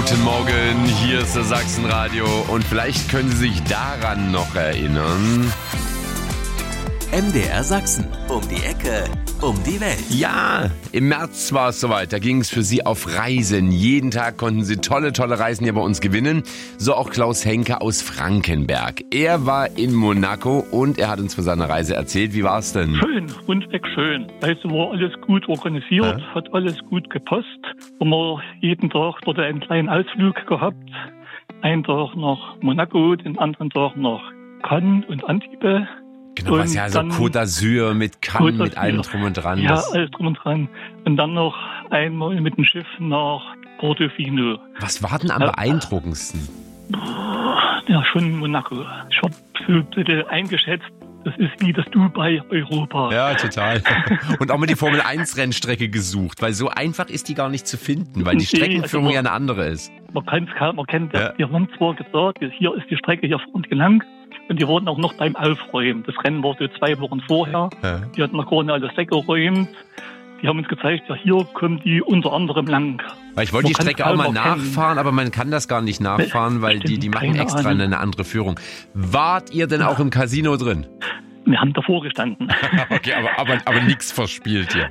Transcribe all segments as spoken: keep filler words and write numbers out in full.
Guten Morgen, hier ist das Sachsenradio und vielleicht können Sie sich daran noch erinnern. M D R Sachsen, um die Ecke, um die Welt. Ja, im März war es soweit, da ging es für Sie auf Reisen. Jeden Tag konnten Sie tolle, tolle Reisen hier bei uns gewinnen. So auch Klaus Henke aus Frankenberg. Er war in Monaco und er hat uns von seiner Reise erzählt. Wie war es denn? Schön, rundweg schön. Also war alles gut organisiert, ja. Hat alles gut gepasst. Haben wir jeden Tag dort einen kleinen Ausflug gehabt. Einen Tag nach Monaco, den anderen Tag nach Cannes und Antibes. Genau, was ja so Côte d'Azur mit Cannes, mit allem drum und dran. Ja, alles drum und dran. Und dann noch einmal mit dem Schiff nach Portofino. Was war denn am ja. beeindruckendsten? Ja, schon Monaco. Ich habe so ein bisschen eingeschätzt, das ist wie das Dubai Europa. Ja, total. Und auch mal die Formel eins Rennstrecke gesucht, weil so einfach ist die gar nicht zu finden, weil die Streckenführung nee, also man, ja eine andere ist. Man kann es kaum, man kennt das. Ja. Wir haben zwar gesagt, hier ist die Strecke hier vor und gelang. Und die wurden auch noch beim Aufräumen. Das Rennen war so zwei Wochen vorher. Ja. Die hatten noch gar nicht alles weggeräumt. Die haben uns gezeigt, ja, hier kommen die unter anderem lang. Weil ich wollte die Strecke auch mal nachfahren, aber man kann das gar nicht nachfahren, weil die, die machen extra eine andere Führung. Wart ihr denn auch im Casino drin? Wir haben davor gestanden. Okay, aber, aber, aber nichts verspielt hier.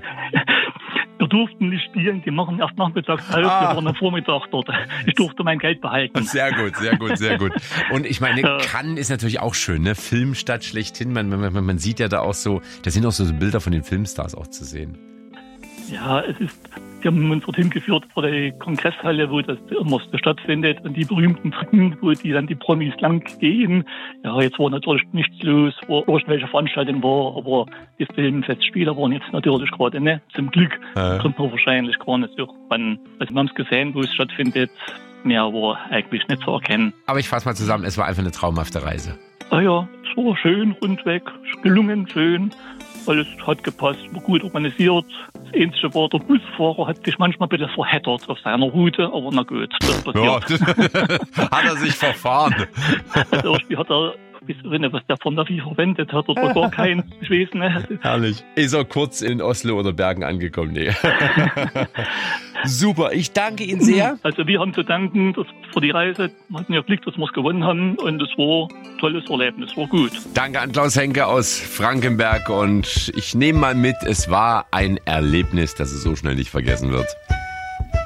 Wir durften nicht spielen, die machen erst nachmittags auf, ah. wir waren am Vormittag dort. Ich durfte mein Geld behalten. Sehr gut, sehr gut, sehr gut. Und ich meine, ja. Cannes ist natürlich auch schön, ne? Filmstadt schlechthin. Man, man, man sieht ja da auch so, da sind auch so Bilder von den Filmstars auch zu sehen. Ja, es ist, die haben uns dorthin geführt vor der Kongresshalle, wo das immer so stattfindet und die berühmten Brücken, wo die dann die Promis lang gehen. Ja, jetzt war natürlich nichts los, wo irgendwelche Veranstaltungen war, aber die Filmfestspiele waren jetzt natürlich gerade, ne? Zum Glück ja. Kommt man wahrscheinlich gar nicht so ran. Also wir haben es gesehen, wo es stattfindet, mehr war eigentlich nicht zu erkennen. Aber ich fasse mal zusammen, es war einfach eine traumhafte Reise. Ah ja, es war schön, rundweg, gelungen, schön. Alles hat gepasst, war gut organisiert. Das Einzige war, der Busfahrer hat sich manchmal ein bisschen verheddert auf seiner Route, aber na gut, das passiert. Ja, hat er sich verfahren. Also irgendwie hat er, ich weiß nicht, was der von Navi verwendet hat, oder gar keins, ich weiß nicht. Herrlich. Ist er kurz in Oslo oder Bergen angekommen? Nee. Super, ich danke Ihnen sehr. Also wir haben zu danken dass für die Reise. Wir hatten ja Glück, dass wir es gewonnen haben und es war ein tolles Erlebnis, war gut. Danke an Klaus Henke aus Frankenberg und ich nehme mal mit, es war ein Erlebnis, das es so schnell nicht vergessen wird.